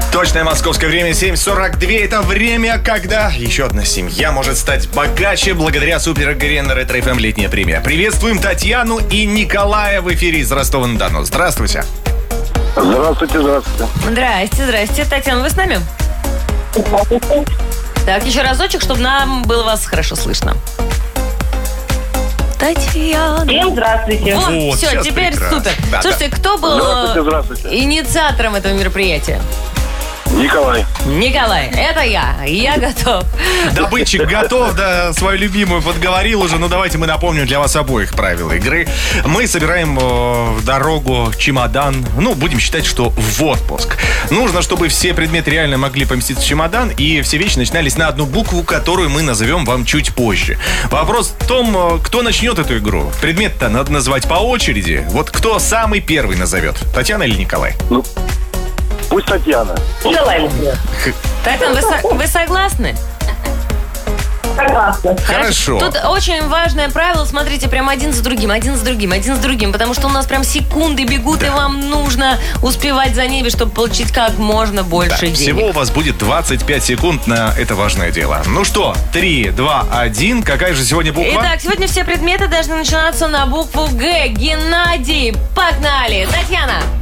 Точное московское время 7:42. Это время, когда еще одна семья может стать богаче благодаря Супер Игре на Ретро ФМ летняя премия. Приветствуем Татьяну и Николая в эфире из Ростова-на-Дону. Здравствуйте. Здравствуйте, здравствуйте. Здрасте. Татьяна, вы с нами? Так, еще разочек, чтобы нам было вас хорошо слышно. Татьяна. Всем здравствуйте. Вот, все, сейчас теперь прекрасно. супер. Да, Слушайте, кто был Здравствуйте. инициатором этого мероприятия? Николай. Николай, это я готов. Добытчик готов, да, свою любимую подговорил уже. Ну, давайте мы напомним для вас обоих правила игры. Мы собираем в дорогу чемодан, ну, будем считать, что в отпуск. Нужно, чтобы все предметы реально могли поместиться в чемодан, и все вещи начинались на одну букву, которую мы назовем вам чуть позже. Вопрос в том, кто начнет эту игру. Предмет-то надо называть по очереди. Вот кто самый первый назовет? Татьяна или Николай? Ну, пусть Татьяна. Николай. Татьяна, вы согласны? Согласна. Хорошо. Тут очень важное правило, смотрите, прям один за другим, потому что у нас прям секунды бегут, и вам нужно успевать за ними, чтобы получить как можно больше Да, денег. всего у вас будет 25 секунд на это важное дело. Ну что, 3, 2, 1. Какая же сегодня буква? Итак, сегодня все предметы должны начинаться на букву Г. Геннадий, погнали! Татьяна.